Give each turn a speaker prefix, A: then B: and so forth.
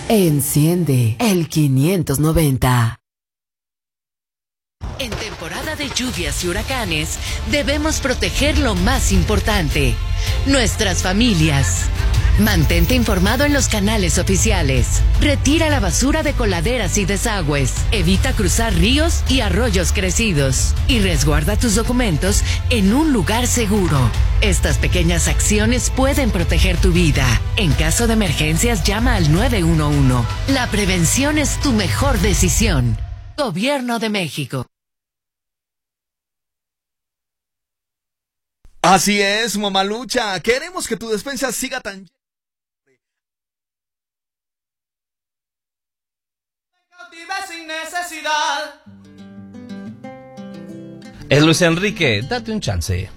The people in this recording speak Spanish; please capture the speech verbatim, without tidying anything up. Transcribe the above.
A: Enciende el quinientos noventa.
B: En temporada de lluvias y huracanes, debemos proteger lo más importante, nuestras familias. Mantente informado en los canales oficiales. Retira la basura de coladeras y desagües. Evita cruzar ríos y arroyos crecidos. Y resguarda tus documentos en un lugar seguro. Estas pequeñas acciones pueden proteger tu vida. En caso de emergencias, llama al nueve uno uno. La prevención es tu mejor decisión. Gobierno de México.
C: Así es, Mamalucha. Queremos que tu despensa siga tan...
D: sin necesidad.
E: Es Luis Enrique, date un chance.